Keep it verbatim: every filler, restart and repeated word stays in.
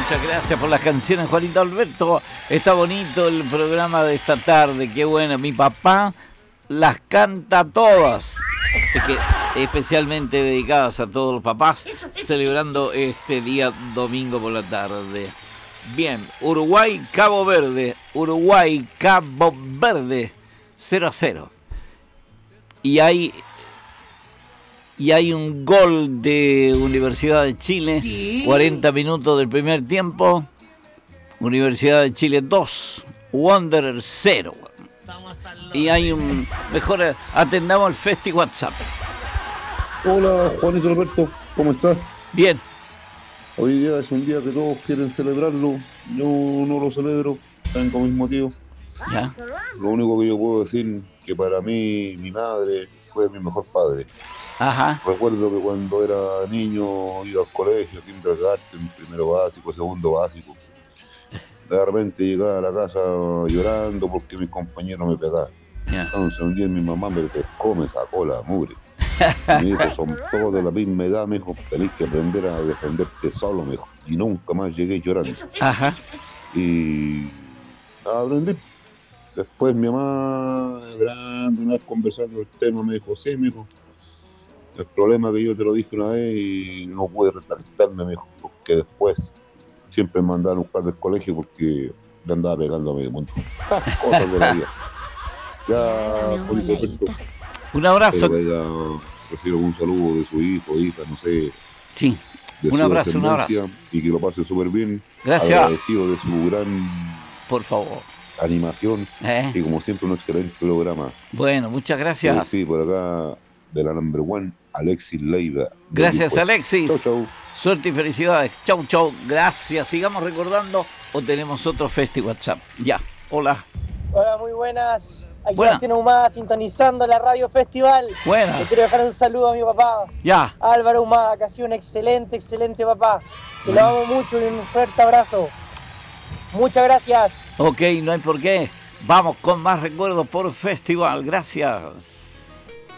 Muchas gracias por las canciones, Juanito Alberto. Está bonito el programa de esta tarde, qué bueno. Mi papá las canta todas. Es que especialmente dedicadas a todos los papás, celebrando este día domingo por la tarde. Bien, Uruguay, Cabo Verde. Uruguay, Cabo Verde. cero a cero. Y hay... Y hay un gol de Universidad de Chile, ¿sí? cuarenta minutos del primer tiempo. Universidad de Chile dos, Wanderer cero. Y hay un... Mejor atendamos el Festi WhatsApp. Hola, Juanito Alberto, ¿cómo estás? Bien. Hoy día es un día que todos quieren celebrarlo. Yo no lo celebro, también con mis motivos. ¿Ya? Lo único que yo puedo decir que para mí, mi madre fue mi mejor padre. Ajá. Recuerdo que cuando era niño iba al colegio, kindergarten, primero básico, segundo básico. De repente llegaba a la casa llorando porque mis compañeros me pegaban. Yeah. Entonces un día mi mamá me pescó, me sacó la mugre. Me dijo, son todos de la misma edad, me dijo, tenés que aprender a defenderte solo, me dijo. Y nunca más llegué llorando. Ajá. Y aprendí. Después mi mamá, grande, una vez conversando el tema, me dijo, sí, me dijo, el problema es que yo te lo dije una vez y no pude retractarme, me dijo, porque después siempre me mandaban a buscar del colegio porque le andaba pegando a medio mundo. Cosas de la vida. Ya, por perfecto. Un abrazo. Recibo un saludo de su hijo, hija, no sé. Sí, un abrazo, un abrazo. Y que lo pase súper bien. Gracias. Agradecido de su gran... Por favor. Animación. Eh. Y como siempre un excelente programa. Bueno, muchas gracias. Sí, por acá de la number one, Alexis Leiva. Gracias, Alexis. Chau, chau. Suerte y felicidades. Chau, chau. Gracias. Sigamos recordando o tenemos otro Festi WhatsApp. Ya. Hola. Hola, muy buenas. Aquí Buena. Martín Humada sintonizando la Radio Festival. Buena. Le quiero dejar un saludo a mi papá. Ya. Álvaro Humada, que ha sido un excelente, excelente papá. Que lo amo mucho y un fuerte abrazo. Muchas gracias. Ok, no hay por qué. Vamos con más recuerdos por Festival. Gracias.